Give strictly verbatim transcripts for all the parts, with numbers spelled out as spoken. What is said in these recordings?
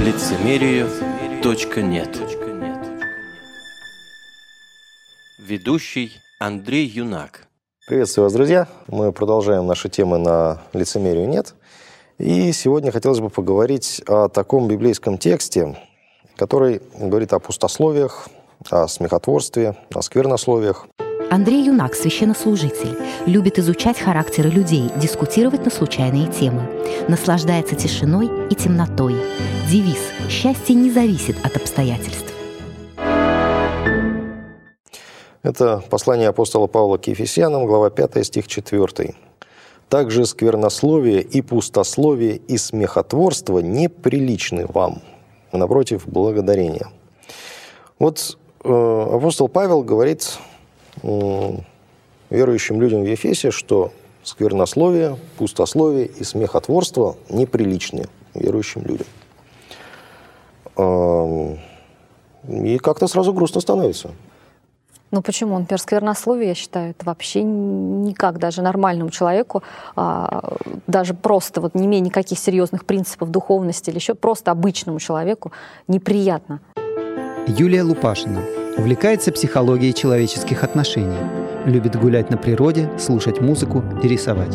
лицемерию точка нет. Ведущий Андрей Юнак. Приветствую вас, друзья. Мы продолжаем наши темы на лицемерию нет. И сегодня хотелось бы поговорить о таком библейском тексте, который говорит о пустословиях, о смехотворстве, о сквернословиях. Андрей Юнак, священнослужитель, любит изучать характеры людей, дискутировать на случайные темы. Наслаждается тишиной и темнотой. Девиз «Счастье не зависит от обстоятельств». Это послание апостола Павла к Ефесянам, глава пятая, стих четвёртый. «Также сквернословие и пустословие и смехотворство неприличны вам, а напротив, благодарение». Вот э, апостол Павел говорит верующим людям в Ефесе, что сквернословие, пустословие и смехотворство неприличны верующим людям. И как-то сразу грустно становится. Ну почему? Например, сквернословие, я считаю, это вообще никак даже нормальному человеку, а, даже просто вот не имея никаких серьезных принципов духовности или еще просто обычному человеку неприятно. Юлия Лупашина увлекается психологией человеческих отношений, любит гулять на природе, слушать музыку и рисовать.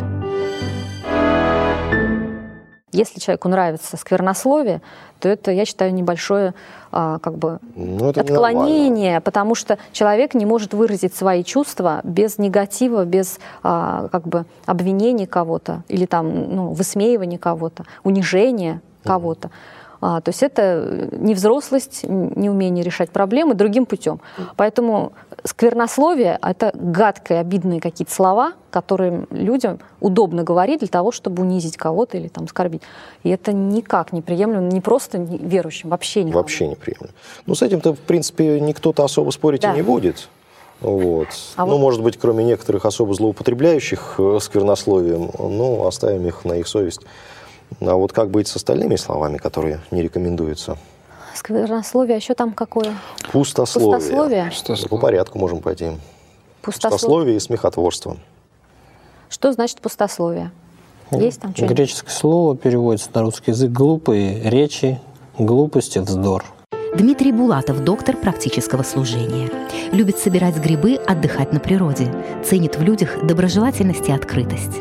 Если человеку нравится сквернословие, то это, я считаю, небольшое а, как бы ну, отклонение, потому что человек не может выразить свои чувства без негатива, без а, как бы обвинения кого-то или там, ну, высмеивания кого-то, унижения кого-то. А, то есть это невзрослость, неумение решать проблемы другим путем. Поэтому сквернословие — это гадкие, обидные какие-то слова, которые людям удобно говорить для того, чтобы унизить кого-то или там оскорбить. И это никак не приемлемо, не просто верующим, вообще никому. Вообще не приемлемо. Ну, с этим-то, в принципе, никто-то особо спорить да. и не будет. Вот. А ну, вот... может быть, кроме некоторых особо злоупотребляющих сквернословием, ну, оставим их на их совесть. А вот как быть с остальными словами, которые не рекомендуются? Сквернословие, а еще там какое? Пустословие. Пустословие? Пустословие. По порядку можем пойти. Пустословие, Пустословие и смехотворство. Что значит пустословие? Есть там что-нибудь? Греческое слово переводится на русский язык «глупые речи», «глупости», «вздор». Дмитрий Булатов, доктор практического служения. Любит собирать грибы, отдыхать на природе. Ценит в людях доброжелательность и открытость.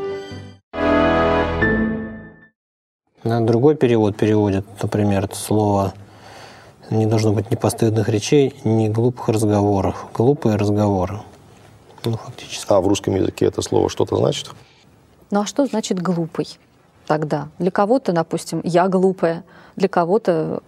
На другой перевод переводит, например, это слово «не должно быть ни постыдных речей, ни глупых разговоров». Глупые разговоры. Ну, фактически. А в русском языке это слово что-то значит? Ну, а что значит «глупый» тогда? Для кого-то, допустим, я глупая, для кого-то